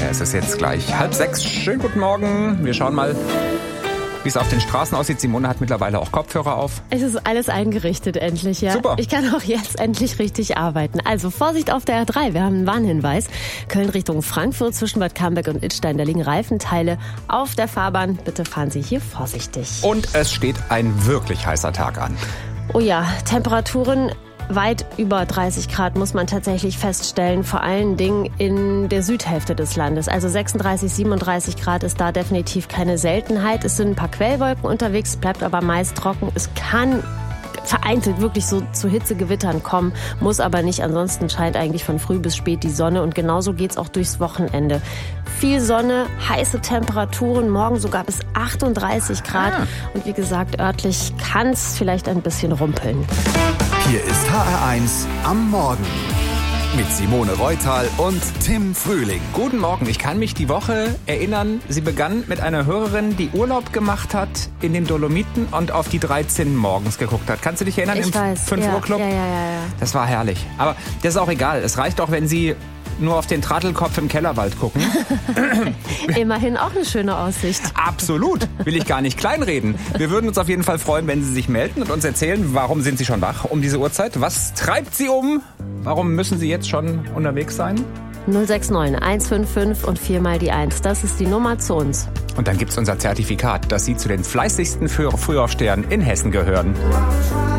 Es ist jetzt gleich 5:30. Schönen guten Morgen. Wir schauen mal, wie es auf den Straßen aussieht. Simone hat mittlerweile auch Kopfhörer auf. Es ist alles eingerichtet endlich, ja. Super. Ich kann auch jetzt endlich richtig arbeiten. Also Vorsicht auf der R3, wir haben einen Warnhinweis. Köln Richtung Frankfurt zwischen Bad Camberg und Idstein, da liegen Reifenteile auf der Fahrbahn. Bitte fahren Sie hier vorsichtig. Und es steht ein wirklich heißer Tag an. Oh ja, Temperaturen weit über 30 Grad muss man tatsächlich feststellen, vor allen Dingen in der Südhälfte des Landes. Also 36, 37 Grad ist da definitiv keine Seltenheit. Es sind ein paar Quellwolken unterwegs, bleibt aber meist trocken. Es kann vereinzelt wirklich so zu Hitzegewittern kommen, muss aber nicht. Ansonsten scheint eigentlich von früh bis spät die Sonne und genauso geht's auch durchs Wochenende. Viel Sonne, heiße Temperaturen, morgen sogar bis 38 Grad. Und wie gesagt, örtlich kann's vielleicht ein bisschen rumpeln. Hier ist HR1 am Morgen mit Simone Reutal und Tim Frühling. Guten Morgen. Ich kann mich die Woche erinnern, sie begann mit einer Hörerin, die Urlaub gemacht hat in den Dolomiten und auf die 13 morgens geguckt hat. Kannst du dich erinnern? Ich weiß. 5 Uhr Club? Ja. Das war herrlich. Aber das ist auch egal. Es reicht auch, wenn Sie nur auf den Trattelkopf im Kellerwald gucken. Immerhin auch eine schöne Aussicht. Absolut. Will ich gar nicht kleinreden. Wir würden uns auf jeden Fall freuen, wenn Sie sich melden und uns erzählen, warum sind Sie schon wach um diese Uhrzeit? Was treibt Sie um? Warum müssen Sie jetzt schon unterwegs sein? 069 155 und 4 mal die 1. Das ist die Nummer zu uns. Und dann gibt's unser Zertifikat, dass Sie zu den fleißigsten Frühaufstehern in Hessen gehören.